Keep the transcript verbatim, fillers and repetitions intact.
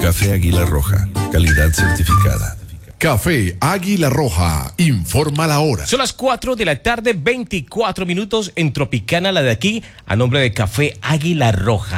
Café Águila Roja, calidad certificada. Café Águila Roja, informa la hora. Son las cuatro de la tarde, veinticuatro minutos en Tropicana, la de aquí, a nombre de Café Águila Roja.